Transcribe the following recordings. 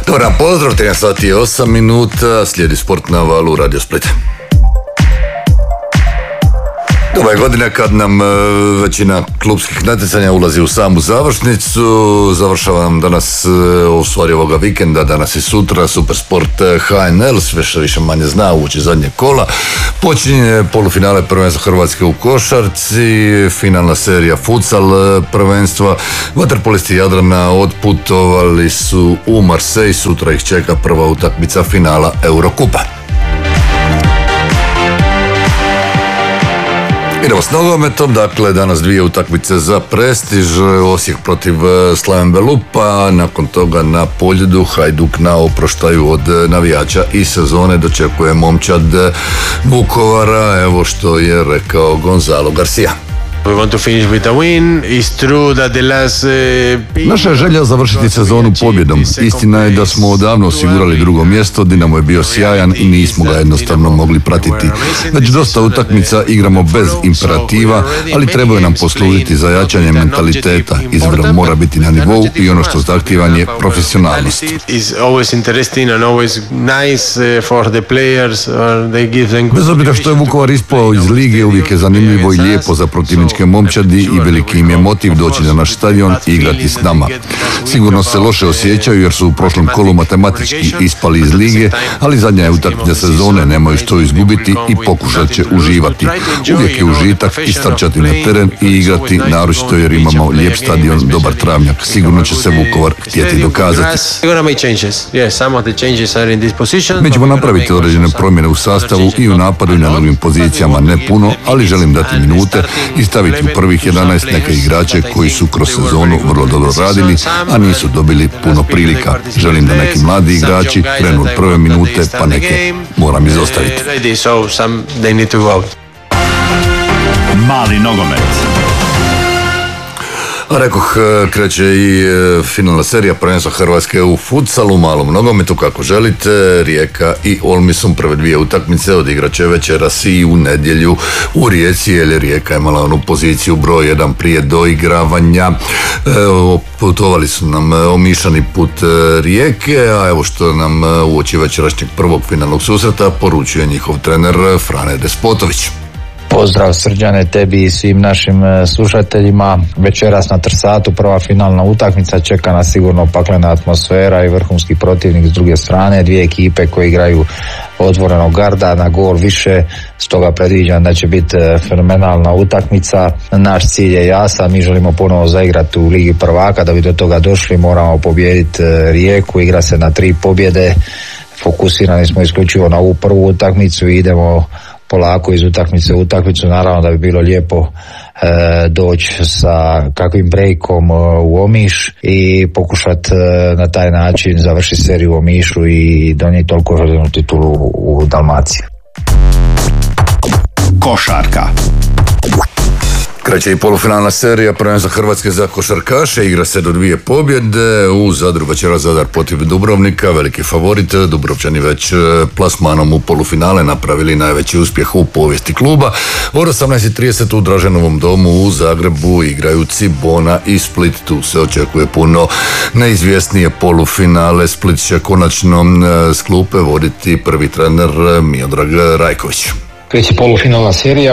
Dobar pozdrav, 13 sati i 8 minuta, slijedi Sport na valu Radio Split. Ova je godina kad nam većina klubskih natjecanja ulazi u samu završnicu. Završava nam danas, u stvari ovoga vikenda, danas i sutra, Supersport HNL, sve što više manje zna, ući zadnje kola. Počinje polufinale prvenstva Hrvatske u košarci, finalna serija futsal prvenstva. Vaterpolisti Jadrana otputovali su u Marseille, sutra ih čeka prva utakmica finala Eurokupa. Idemo s nogometom, dakle danas dvije utakmice za prestiž, Osijek protiv Slaven Belupa, nakon toga na Poljudu Hajduk na oproštaju od navijača i sezone dočekuje momčad Vukovara, evo što je rekao Gonzalo Garcia. Naša je želja završiti sezonu pobjedom. Istina je da smo odavno osigurali drugo mjesto, Dinamo je bio sjajan i nismo ga jednostavno mogli pratiti. Već dosta utakmica igramo bez imperativa, ali trebaju nam poslužiti za jačanje mentaliteta. Izbor mora biti na nivou i ono što zahtjevan je profesionalnost. Bez obzira što je Vukovar ispao iz lige, uvijek je zanimljivo i lijepo za protivničke momčadi i veliki im je motiv doći na naš stadion i igrati s nama. Sigurno se loše osjećaju jer su u prošlom kolu matematički ispali iz lige, ali zadnja je utakmica sezone, nemaju što izgubiti i pokušat će uživati. Uvijek je užitak istrčati na teren i igrati, naročito jer imamo lijep stadion, dobar travnjak. Sigurno će se Vukovar htjeti dokazati. Mi ćemo napraviti određene promjene u sastavu i u napadu i na drugim pozicijama, ne puno, ali želim dati minute i staviti u prvih 11 neke igrače koji su kroz sezonu vrlo dobro radili, a nisu dobili puno prilika. Želim da neki mladi igrači krenu od prve minute, pa neke moram izostaviti. Mali nogomet. A rekoh, kreće i finalna serija prvenstva Hrvatske u futsalu, malom nogometu, kako želite. Rijeka i Olmisum prve dvije utakmice odigrat će večeras i u nedjelju u Rijeci, jer Rijeka je imala onu poziciju broj 1 prije doigravanja. Putovali su nam omišani put Rijeke, a evo što nam uoči večerašnjeg prvog finalnog susreta poručuje njihov trener Frane Despotović. Pozdrav Srđane, tebi i svim našim slušateljima. Večeras na Trsatu prva finalna utakmica, čeka nas sigurno paklena atmosfera i vrhunski protivnik s druge strane, dvije ekipe koje igraju otvorenog garda na gol više, stoga predviđam da će biti fenomenalna utakmica. Naš cilj je jasan, mi želimo ponovo zaigrati u Ligi prvaka, da bi do toga došli moramo pobijediti Rijeku, igra se na 3 pobjede, fokusirani smo isključivo na ovu prvu utakmicu i idemo polako iz utakmice u utakmicu, naravno da bi bilo lijepo doći sa kakvim breakom u Omiš i pokušati na taj način završiti seriju u Omišu i donijeti toliko željenu titulu u Dalmaciji. Košarka. Kreće i polufinalna serija prvenstva Hrvatske za košarkaše, igra se do 2 pobjede, u Zadru večeras Zadar protiv Dubrovnika, veliki favorit, Dubrovčani već plasmanom u polufinale napravili najveći uspjeh u povijesti kluba. Od 18:30 u Draženovom domu u Zagrebu igraju Cibona i Split, tu se očekuje puno neizvjesnije polufinale. Split će konačno s klupe voditi prvi trener Miodrag Rajković. Kreće polufinalna serija.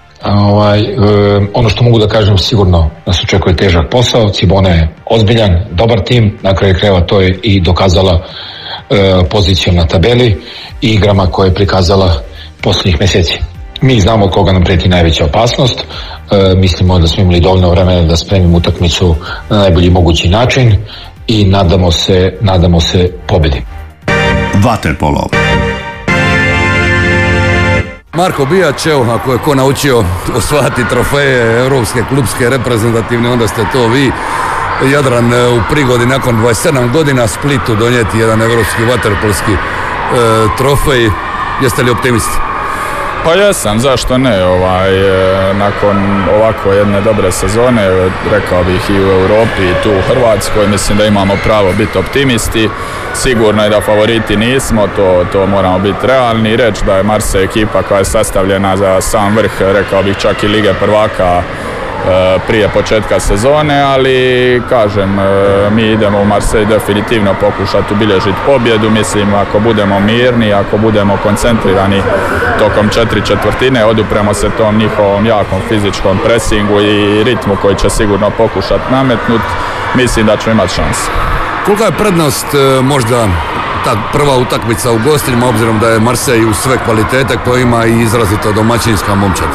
Ono što mogu da kažem sigurno da se očekuje težak posao. Cibona je ozbiljan, dobar tim, na kraju krajeva to je i dokazala pozicijom na tabeli i igrama koje je prikazala posljednjih mjeseci. Mi znamo od koga nam prijeti najveća opasnost, mislimo da smo imali dovoljno vremena da spremimo utakmicu na najbolji mogući način i nadamo se pobjedi. Vaterpolo. Marko Bijač, evo, ako je ko naučio osvajati trofeje europske, klubske, reprezentativne, onda ste to vi. Jadran u prigodi nakon 27 godina Splitu donijeti jedan europski vaterpolski trofej. Jeste li optimisti? Pa jesam, zašto ne, nakon ovako jedne dobre sezone, rekao bih i u Europi i tu u Hrvatskoj, mislim da imamo pravo biti optimisti. Sigurno je da favoriti nismo, to moramo biti realni i reći da je Marseille ekipa koja je sastavljena za sam vrh, rekao bih čak i Lige prvaka prije početka sezone, ali kažem, mi idemo u Marseille definitivno pokušati ubilježiti pobjedu. Mislim, ako budemo mirni, ako budemo koncentrirani tokom 4/4, odupremo se tom njihovom jakom fizičkom presingu i ritmu koji će sigurno pokušati nametnuti, mislim da ćemo imati šanse. Kolika je prednost možda ta prva utakmica u gostima, obzirom da je Marseille uz sve kvalitete koje ima i izrazito domaćinska momčad?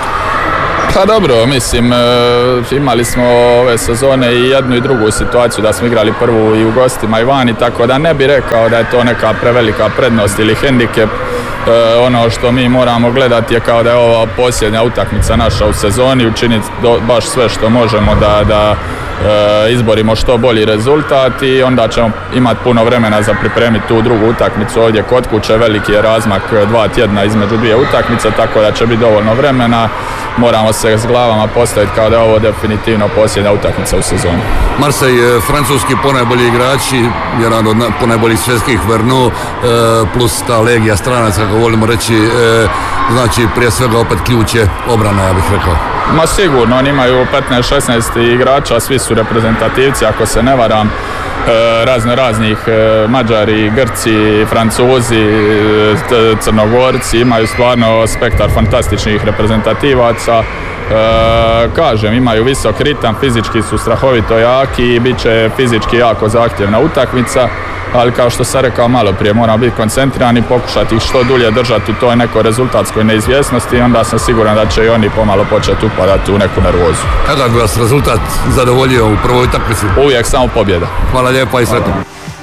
Pa dobro, mislim, imali smo ove sezone i jednu i drugu situaciju da smo igrali prvu i u gostima i vani, tako da ne bih rekao da je to neka prevelika prednost ili hendikep. Ono što mi moramo gledati je kao da je ova posljednja utakmica naša u sezoni, učiniti baš sve što možemo da izborimo što bolji rezultat i onda ćemo imati puno vremena za pripremiti tu drugu utakmicu ovdje kod kuće. Veliki je razmak 2 tjedna između dvije utakmice, tako da će biti dovoljno vremena. Moramo se s glavama postaviti kao da je ovo definitivno posljednja utakmica u sezoni. Marseille, francuski ponajbolji igrači, jedan od ponajboljih svjetskih Vernu, plus ta legija stranaca, kako volimo reći, znači prije svega opet ključ je obrana, ja bih rekao. Ma sigurno, oni imaju 15-16 igrača, svi su reprezentativci, ako se ne varam, raznih Mađari, Grci, Francuzi, Crnogorci, imaju stvarno spektar fantastičnih reprezentativaca. Kažem, imaju visok ritam, fizički su strahovito jaki i bit će fizički jako zahtjevna utakmica, ali kao što sam rekao malo prije, moramo biti koncentrirani, pokušati ih što dulje držati u toj nekoj rezultatskoj neizvjesnosti i onda sam siguran da će i oni pomalo početi upadati u neku nervozu. Kada bi vas rezultat zadovoljio u prvoj utakmici? Uvijek samo pobjeda. Hvala lijepa i sretno.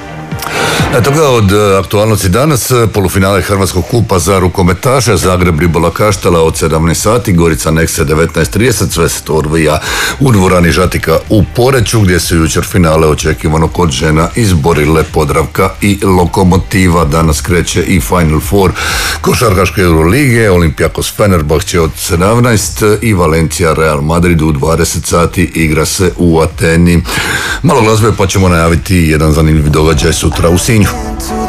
Eto ga od aktualnosti danas, polufinale Hrvatskog kupa za rukometaše, Zagreb Ribola Kaštela od 17 sati, Gorica Nekse 19:30, sve se to odvija u dvorani Žatika u Poreču, gdje su jučer finale očekivano kod žena izborile Podravka i Lokomotiva. Danas kreće i Final Four košarkaške Eurolige, Olympiakos Fenerbahče od 17 i Valencia Real Madrid u 20 sati igra se u Ateni. Malo glazbe pa ćemo najaviti jedan zanimljiv događaj sutra u Sinju.